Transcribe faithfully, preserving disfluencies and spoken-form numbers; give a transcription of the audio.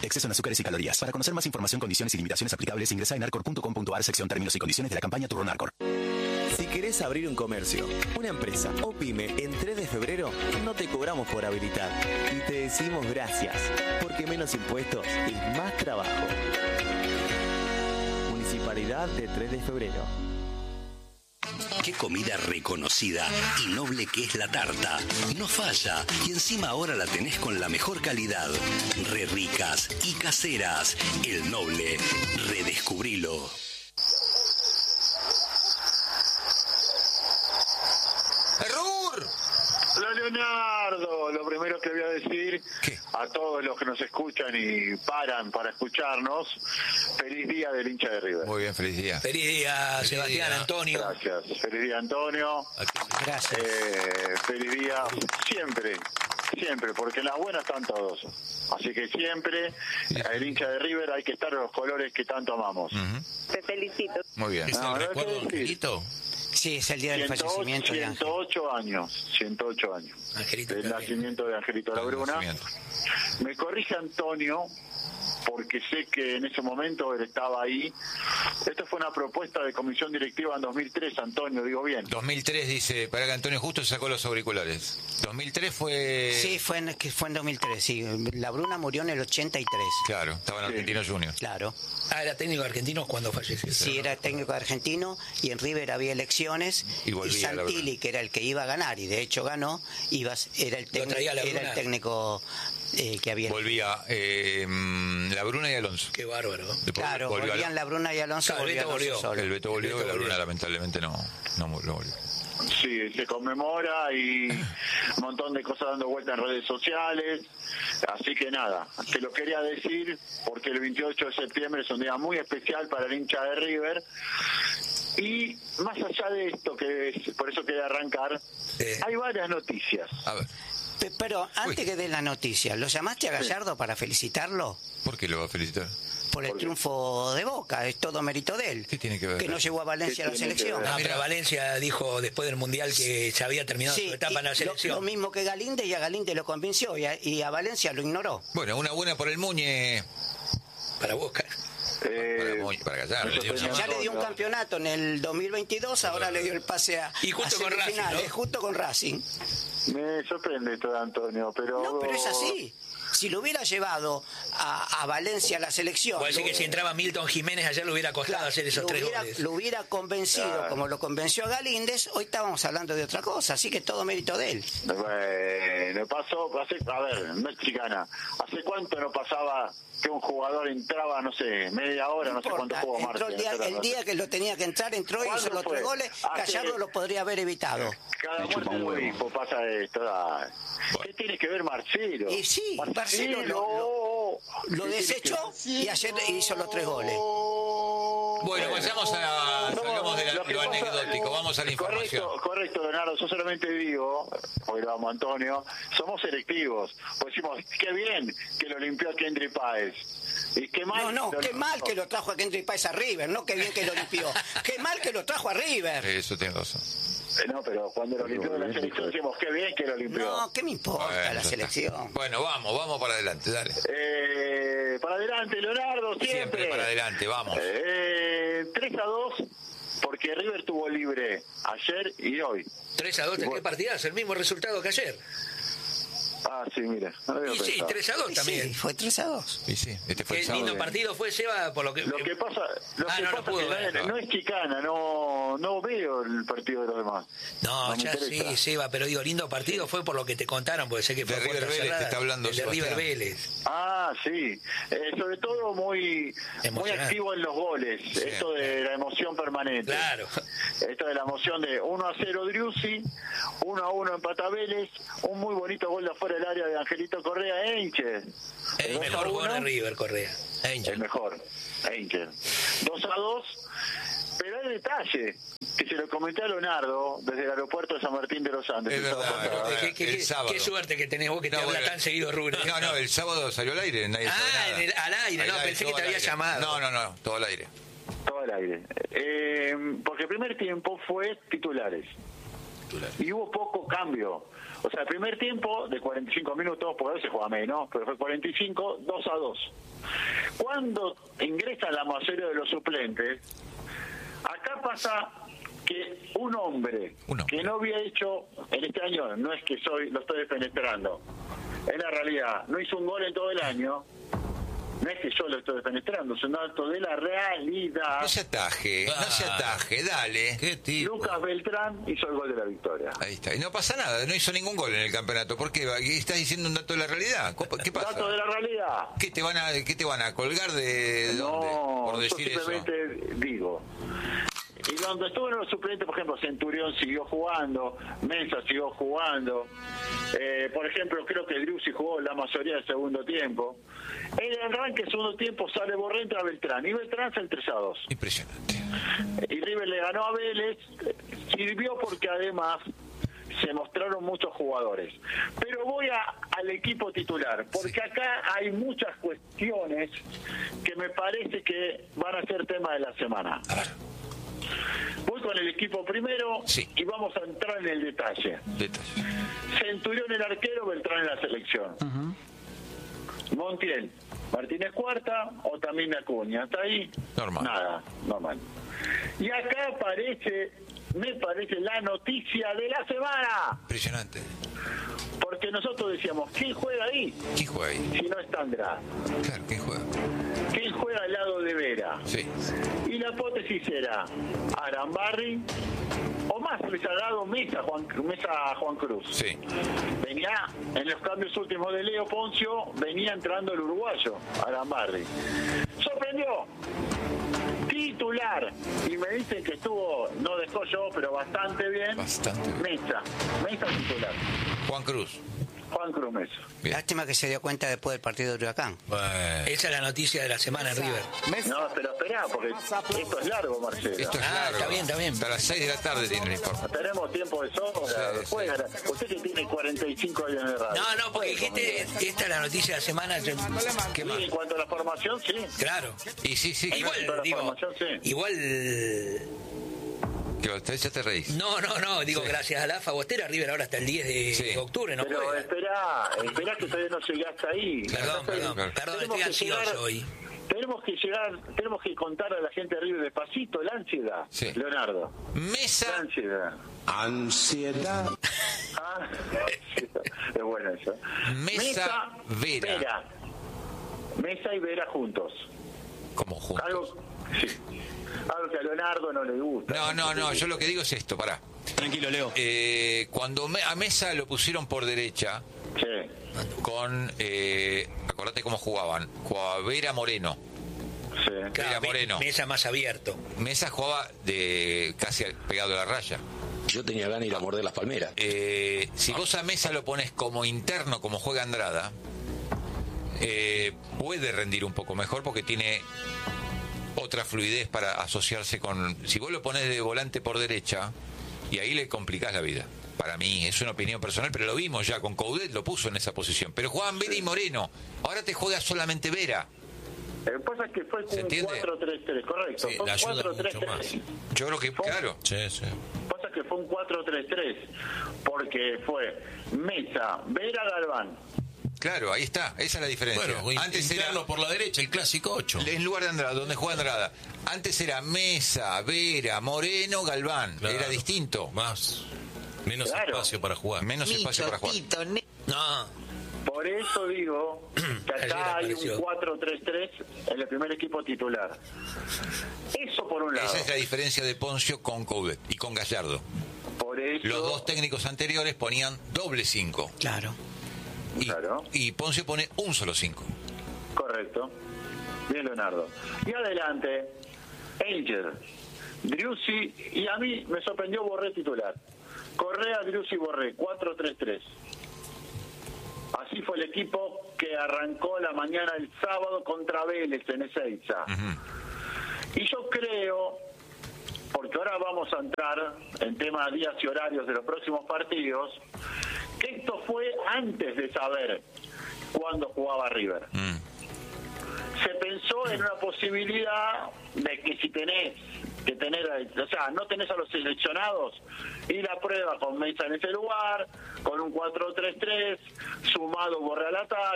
Exceso en azúcares y calorías. Para conocer más información, condiciones y limitaciones aplicables, ingresa en arcor punto com punto ar, sección términos y condiciones de la campaña Turbo Narcor. Si querés abrir un comercio, una empresa o pyme en tres de febrero, no te cobramos por habilitar. Y te decimos gracias, porque menos impuestos es más trabajo. Municipalidad de tres de febrero. Qué comida reconocida y noble que es la tarta. No falla. Y encima ahora la tenés con la mejor calidad. Re ricas y caseras. El Noble. Redescubrilo. ¡Error! Hola Leonardo, lo primero que voy a decir ¿Qué? a todos los que nos escuchan y paran para escucharnos, feliz día del hincha de River. Muy bien, feliz día. Feliz día, Feliz Sebastián, día. Antonio. Gracias, feliz día Antonio, Gracias. eh, feliz día siempre, siempre, porque en las buenas están todos. Así que siempre, el hincha de River hay que estar en los colores que tanto amamos. Uh-huh. Te felicito. Muy bien. ¿Es No, el no recuerdo de hay que decir. Angelito? Sí, es el día del fallecimiento de Ángel. ciento ocho años, ciento ocho años. Angelito Del también. nacimiento de Angelito Labruna. Nacimiento. Me corrige Antonio, porque sé que en ese momento él estaba ahí. Esto fue una propuesta de comisión directiva en dos mil tres, Antonio, digo bien. dos mil tres dice, para que Antonio justo se sacó los auriculares. dos mil tres fue... Sí, fue en, que fue en dos mil tres, sí. Labruna murió en el ochenta y tres. Claro, estaba en Sí. Argentinos Juniors. Claro. Ah, era técnico argentino cuando falleció. Sí, era técnico argentino y en River había elecciones Y volvía Labruna. Santilli, que era el que iba a ganar y de hecho ganó, iba, era, el Lo técnico, traía Labruna. era el técnico eh, que había... Volvía eh, Labruna y Alonso. Qué bárbaro. Después Claro, volvió volvían Al- Labruna y Alonso, Claro, el volvió Beto Alonso volvió. solo. El Beto volvió, El Beto y Labruna volvió. lamentablemente no, no, no volvió. Sí, se conmemora y un montón de cosas dando vuelta en redes sociales. Así que nada, te lo quería decir porque el veintiocho de septiembre es un día muy especial para el hincha de River. Y más allá de esto, que es, por eso quería arrancar, Sí. hay varias noticias. A ver, Pe- Pero antes Uy. que dé la noticia, ¿lo llamaste a Gallardo para felicitarlo? ¿por qué lo va a felicitar? Por el ¿Por qué? triunfo de Boca, es todo mérito de él. ¿Qué tiene que ver? Que no llegó a Valencia a la ¿Qué tiene que selección. ver? Ah, pero Valencia dijo después del Mundial que ya había terminado Sí, su etapa en la y lo, selección. lo mismo que Galinde, y a Galinde lo convenció y a, y a Valencia lo ignoró. Bueno, una buena por el Muñe. Para Boca. Eh, Para Muñe, para Gallardo. eso le dio tenía una- Ya le dio un no. campeonato en el dos mil veintidós, ahora le dio el pase a, Y justo a con Racing, semifinales, ¿no? justo con Racing. Me sorprende esto de Antonio, pero... No, pero es así. Si lo hubiera llevado a, a Valencia a la selección, Puede decir lo- que si entraba Milton Jiménez ayer le hubiera costado hacer esos lo tres hubiera, goles. lo hubiera convencido, Claro. como lo convenció a Galíndez, hoy estábamos hablando de otra cosa, así que todo mérito de él. Bueno, pasó, hace, a ver, no es chicana. ¿Hace cuánto no pasaba que un jugador entraba, no sé, media hora, no, sé cuánto importa, jugó entró Martín? el día, no sé el la día que lo tenía que entrar, entró y hizo ¿Cuándo los tres fue? goles, Hace- Gallardo lo podría haber evitado. Cada muerte de un obispo pasa esto. dale. ¿Qué tiene que ver Marcelo? Y sí, Marcelo lo- Lo ¿Qué desechó tiene que- y ayer hizo los tres goles. Bueno, vayamos a... No, Salgamos de la- lo que lo pasa- anecdótico, vamos a la información. Correcto, correcto, Leonardo. Yo solamente digo, hoy lo vamos Antonio, somos selectivos. Pues decimos, qué bien que lo limpió a Kendry Páez. Y qué mal. No, no, lo- qué mal que lo trajo a Kendry Páez a River, no qué bien que lo limpió. Qué mal que lo trajo a River. Eso tiene razón. Eh, No, pero cuando lo limpió de la selección decimos, qué bien que lo limpió. No, ¿qué me importa Bueno, ya la está. selección? Bueno, vamos, vamos para adelante, dale. Eh, para adelante, Leonardo, siempre. Siempre para adelante, vamos. Eh, tres a dos, porque River tuvo libre ayer y hoy. tres a dos, ¿qué partidazo? El mismo resultado que ayer. Ah, sí, mira. No había Y sí, pensado. tres a dos Y también. sí, fue tres a dos. Y sí, este fue el Qué sábado. lindo partido fue, Seba, por lo que... Lo que pasa, lo Ah, que no, no pasa pudo es que ver, no, no. no es chicana, no, no veo el partido de los demás. No, No me ya interesa. sí, Seba, pero digo, lindo partido fue por lo que te contaron, porque sé que fue De River puerta Vélez cerrada. te está hablando El de River Sebastián. Vélez. Ah, sí. Eh, sobre todo muy, muy Emocionante. activo en los goles. Esto de la emoción permanente. Claro. Esto de la emoción de uno a cero Driussi, uno a uno empata Vélez, un muy bonito gol de afuera del área de Angelito Correa, Einche. El mejor jugador de River, Correa. El mejor, Einche. dos a dos, pero hay detalle, que se lo comenté a Leonardo desde el aeropuerto de San Martín de los Andes. Es el verdad, sábado es pasado. verdad. Qué, qué- el qué- sábado. qué suerte que tenés vos que te No, habla bueno, tan seguido, Rubén. No, no, el sábado salió al aire, nadie sabe Ah, nada. en el- al aire, no, pensé que todo te al había aire. llamado. No, no, no, todo al aire. Todo el aire. Eh, porque el primer tiempo fue titulares. titular. Y hubo poco cambio. O sea, el primer tiempo de cuarenta y cinco minutos, porque a veces juega menos, pero fue cuarenta y cinco, dos a dos. Cuando ingresan la mayoría de los suplentes, acá pasa que un hombre, un hombre que no había hecho en este año, no es que soy lo estoy defenestrando, en la realidad, no hizo un gol en todo el año. No es que yo lo estoy defenestrando, es un dato de la realidad. No se ataje, ah, no se ataje, dale. ¿Qué tipo? Lucas Beltrán hizo el gol de la victoria. Ahí está, y no pasa nada, no hizo ningún gol en el campeonato. ¿Por qué? ¿Estás diciendo un dato de la realidad? ¿Qué pasa? Dato de la realidad. ¿Qué te van a, qué te van a colgar de, de no, dónde? Por decir yo simplemente eso. digo. Y cuando estuvo en los suplentes, por ejemplo, Centurión siguió jugando, Mesa siguió jugando. Eh, por ejemplo, creo que Driussi jugó la mayoría del segundo tiempo. En el arranque del segundo tiempo sale Borré, entra Beltrán. Y Beltrán hace el tres a dos. Impresionante. Y River le ganó a Vélez. Sirvió porque además se mostraron muchos jugadores. Pero voy a, al equipo titular, porque sí. Acá hay muchas cuestiones que me parece que van a ser tema de la semana. A ver. Voy con el equipo primero sí. Y vamos a entrar en el detalle. Detalle. Centurión el arquero, Beltrán en la selección. Uh-huh. Montiel, Martínez Cuarta o también Acuña. ¿Está ahí? Normal. Nada, normal. Y acá aparece, me parece, la noticia de la semana. Impresionante. Porque nosotros decíamos, ¿quién juega ahí? ¿Quién juega ahí? Si no está Andrade. Claro, ¿quién juega? ¿Quién juega al lado de Vera? Sí. Y la hipótesis era Arambarri o más les ha dado Mesa Juan, Mesa Juan Cruz. Sí. Venía en los cambios últimos de Leo Poncio, venía entrando el uruguayo, Arambarri. Sorprendió. Titular. Y me dicen que estuvo, no dejó yo, pero bastante bien. Bastante bien. Mesa. Mesa titular. Juan Cruz. Juan Cruz Mesa. Bien. Lástima que se dio cuenta después del partido de Huracán. Bueno. Esa es la noticia de la semana en River. No, pero esperá, porque esto es largo, Marcelo. Esto es ah, largo. Está bien, está bien. Hasta las seis de la tarde tiene el informe. Tenemos tiempo de sobra. Sí, Después, sí. Usted que tiene cuarenta y cinco años de radio. No, no, porque dijiste, esta es la noticia de la semana. Yo, ¿Qué más? Sí, en cuanto a la formación, sí. Claro. Y sí, sí. Igual, En cuanto a la digo, formación, sí. igual... Que ya te reís. No, no, no, digo, sí. Gracias a la Fagostera, River ahora hasta el diez de sí. octubre, ¿no? Pero juega. espera, espera que todavía no llegué hasta ahí. Perdón, perdón, Claro. perdón, Tenemos estoy que ansioso llegar- hoy. Tenemos que llegar, tenemos que contar a la gente de River despacito la ansiedad, Sí. Leonardo. La Mesa. ansiedad. Ansiedad. Ah, es bueno eso. Mesa, Vera. Mesa y Vera juntos. Como juntos. Algo, sí. Algo que a Leonardo no le gusta. No, no, no, yo lo que digo es esto, pará. Tranquilo, Leo. Eh, cuando me- a Mesa lo pusieron por derecha, Sí. con, eh, acordate cómo jugaban, jugaba Vera Moreno. Sí. Vera me- Moreno. Mesa más abierto. Mesa jugaba de casi pegado a la raya. Yo tenía ganas de ir a morder las palmeras. Eh, si vos a Mesa lo pones como interno, como juega Andrada, eh, puede rendir un poco mejor porque tiene otra fluidez para asociarse con... Si vos lo pones de volante por derecha, y ahí le complicás la vida. Para mí, es una opinión personal, pero lo vimos ya, con Coudet lo puso en esa posición. Pero jugaban Vera y Moreno, ahora te juega solamente Vera. Lo que pasa es que fue ¿Se un entiende? cuatro tres tres, correcto. Sí, fue le un ayuda cuatro tres mucho tres. Yo creo que, claro, Sí, sí. Pasa que fue un cuatro tres tres, porque fue Mesa, Vera, Galván. claro, ahí está, esa es la diferencia. Bueno, Antes interno era... por la derecha, el clásico ocho. En lugar de Andrada, donde juega Andrada. Antes era Mesa, Vera, Moreno, Galván. Claro. Era distinto. Más, menos Claro. espacio para jugar. Menos espacio para jugar. No, Por eso digo que Ayer acá hay apareció. un cuatro tres tres en el primer equipo titular. Eso por un lado. Esa es la diferencia de Poncio con Coudet y con Gallardo. Por eso, Los dos técnicos anteriores ponían doble cinco. Claro. Y, Claro. y Poncio pone un solo cinco. correcto. Bien, Leonardo. Y adelante, Angel, Driussi, y a mí me sorprendió Borré titular. Correa, Driussi, Borré, cuatro tres tres. Así fue el equipo que arrancó la mañana el sábado contra Vélez en Ezeiza. Uh-huh. Y yo creo, porque ahora vamos a entrar en temas de días y horarios de los próximos partidos, que esto fue antes de saber cuándo jugaba River. Mm. Se pensó en una posibilidad de que si tenés que tener, o sea, no tenés a los seleccionados, y la prueba con Mesa en ese lugar, con un cuatro tres tres, sumado Borré al ataque.